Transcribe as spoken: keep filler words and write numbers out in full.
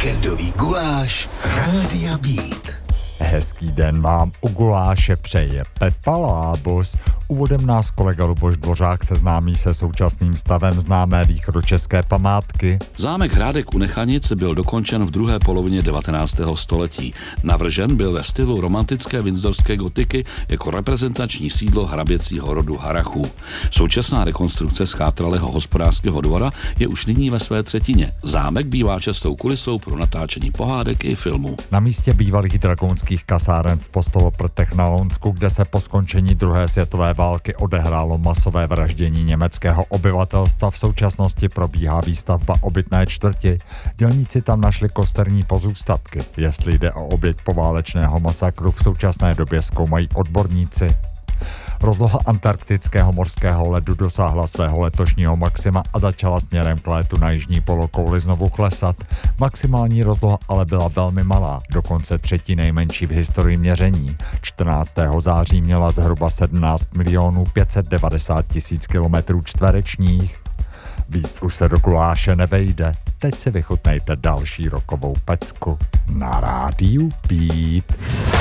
Víkendový guláš Rádia Beat. Hezký den vám u guláše přeje Pepa Lábus. Úvodem nás kolega Luboš Dvořák seznámí se současným stavem známé východočeské památky. Zámek Hrádek u Nechanic byl dokončen v druhé polovině devatenáctého století. Navržen byl ve stylu romantické vindzorské gotiky jako reprezentační sídlo hraběcího rodu Harrachů. Současná rekonstrukce schátralého hospodářského dvora je už nyní ve své třetině. Zámek bývá častou kulisou pro natáčení pohádek i filmů. Na místě bývalých dragonských kasáren v Postoloprtech na Lounsku, kde se po skončení druhé světové války odehrálo masové vraždění německého obyvatelstva, v současnosti probíhá výstavba obytné čtvrti. Dělníci tam našli kosterní pozůstatky. Jestli jde o oběť poválečného masakru, v současné době zkoumají odborníci. Rozloha antarktického morského ledu dosáhla svého letošního maxima a začala směrem k létu na jižní polokouli znovu klesat. Maximální rozloha ale byla velmi malá, dokonce třetí nejmenší v historii měření. čtrnáctého září měla zhruba sedmnáct milionů pět set devadesát tisíc kilometrů čtverečních. Víc už se do guláše nevejde. Teď si vychutnejte další rokovou pecku na Rádiu Beat.